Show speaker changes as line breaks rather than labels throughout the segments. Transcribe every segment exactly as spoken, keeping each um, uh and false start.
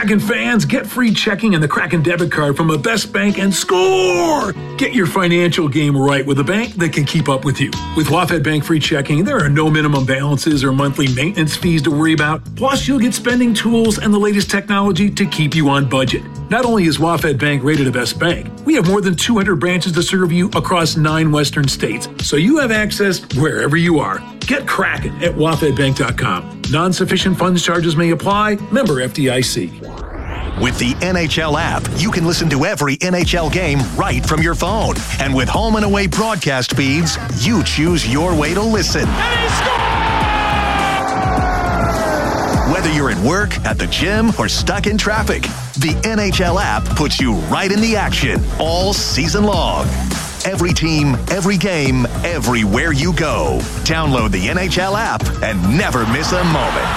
Kraken fans, get free checking and the Kraken debit card from a best bank and score! Get your financial game right with a bank that can keep up with you. With WaFd Bank free checking, there are no minimum balances or monthly maintenance fees to worry about. Plus, you'll get spending tools and the latest technology to keep you on budget. Not only is WaFd Bank rated a best bank, we have more than two hundred branches to serve you across nine western states, so you have access wherever you are. Get Kraken at wafd bank dot com. Non-sufficient funds charges may apply. Member F D I C.
With the N H L app, you can listen to every N H L game right from your phone. And with home and away broadcast feeds, you choose your way to listen.
And he scores!
Whether you're at work, at the gym, or stuck in traffic, the N H L app puts you right in the action all season long. Every team, every game, everywhere you go. Download the N H L app and never miss a moment.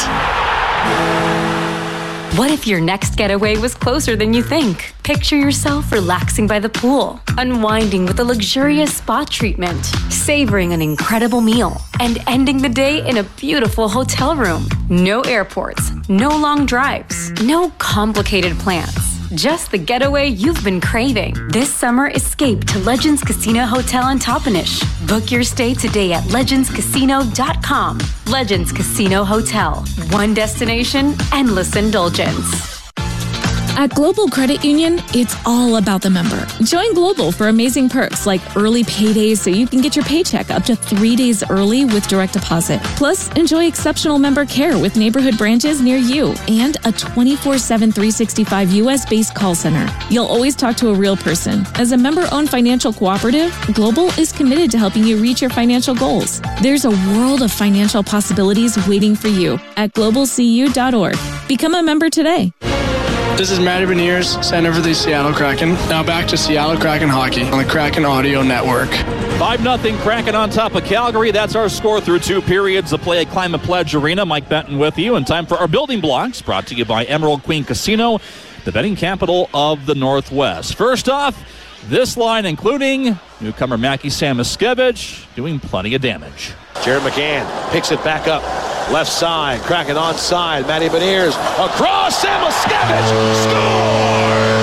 What if your next getaway was closer than you think? Picture yourself relaxing by the pool, unwinding with a luxurious spa treatment, savoring an incredible meal, and ending the day in a beautiful hotel room. No airports, no long drives, no complicated plans. Just the getaway you've been craving. This summer, escape to Legends Casino Hotel in Toppenish. Book your stay today at legends casino dot com. Legends Casino Hotel. One destination, endless indulgence.
At Global Credit Union, it's all about the member. Join Global for amazing perks like early paydays so you can get your paycheck up to three days early with direct deposit. Plus, enjoy exceptional member care with neighborhood branches near you and a twenty-four seven, three sixty-five U S-based call center. You'll always talk to a real person. As a member-owned financial cooperative, Global is committed to helping you reach your financial goals. There's a world of financial possibilities waiting for you at global c u dot org. Become a member today.
This is Matty Beniers, center for the Seattle Kraken. Now back to Seattle Kraken hockey on the Kraken Audio Network.
five nothing Kraken on top of Calgary. That's our score through two periods of play at Climate Pledge Arena. Mike Benton with you. And time for our building blocks, brought to you by Emerald Queen Casino, the betting capital of the Northwest. First off, this line including newcomer Mackie Samoskevich doing plenty of damage.
Jared McCann picks it back up. Left side, Kraken onside. Matty Beniers across. Samoskevich scores!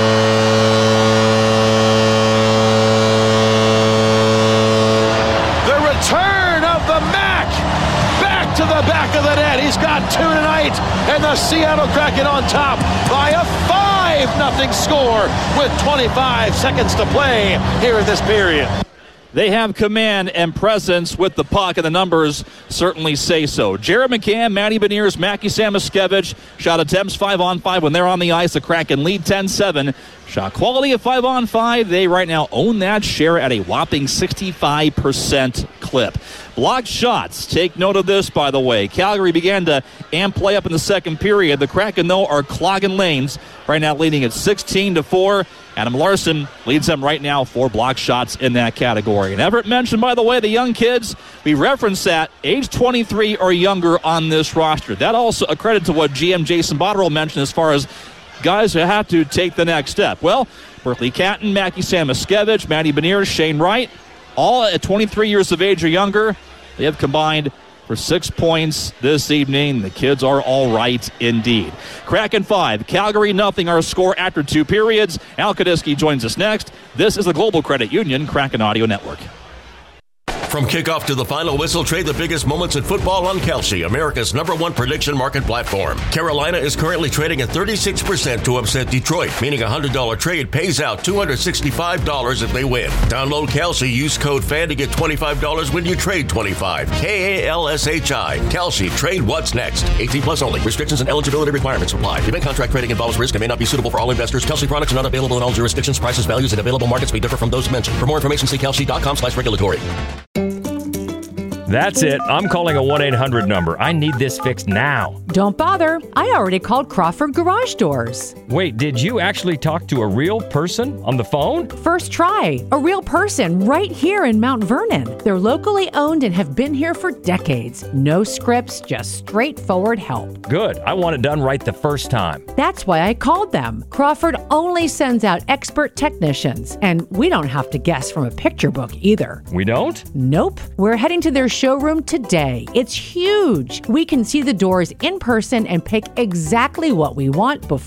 The return of the Mac back to the back of the net. He's got two tonight, and the Seattle Kraken on top by a five nothing score with twenty-five seconds to play here in this period.
They have command and presence with the puck, and the numbers certainly say so. Jared McCann, Matty Beniers, Mackie Samoskevich. Shot attempts five on five when they're on the ice. The Kraken lead ten seven. Shot quality of five on five. They right now own that share at a whopping sixty-five percent clip. Blocked shots. Take note of this, by the way. Calgary began to amp play up in the second period. The Kraken, though, are clogging lanes. Right now leading at sixteen to four. Adam Larson leads them right now for block shots in that category. And Everett mentioned, by the way, the young kids. We reference that, age twenty-three or younger on this roster. That also a credit to what G M Jason Botterill mentioned as far as guys who have to take the next step. Well, Berkeley Catton, Mackie Samoskevich, Matty Beniers, Shane Wright, all at twenty-three years of age or younger. They have combined for six points this evening. The kids are all right indeed. Kraken five, Calgary nothing, our score after two periods. Al Kadisky joins us next. This is the Global Credit Union Kraken Audio Network.
From kickoff to the final whistle, trade the biggest moments in football on Kalshi, America's number one prediction market platform. Carolina is currently trading at thirty-six percent to upset Detroit, meaning a one hundred dollars trade pays out two hundred sixty-five dollars if they win. Download Kalshi, use code FAN to get twenty-five dollars when you trade twenty-five dollars. K A L S H I. Kalshi, trade what's next. eighteen plus only. Restrictions and eligibility requirements apply. Event contract trading involves risk and may not be suitable for all investors. Kalshi products are not available in all jurisdictions. Prices, values, and available markets may differ from those mentioned. For more information, see kalshi.com slash regulatory.
That's it. I'm calling a one eight hundred number. I need this fixed now.
Don't bother. I already called Crawford Garage Doors.
Wait, did you actually talk to a real person on the phone?
First try. A real person right here in Mount Vernon. They're locally owned and have been here for decades. No scripts, just straightforward help.
Good. I want it done right the first time.
That's why I called them. Crawford only sends out expert technicians, and we don't have to guess from a picture book either.
We don't?
Nope. We're heading to their showroom today. It's huge. We can see the doors in person and pick exactly what we want before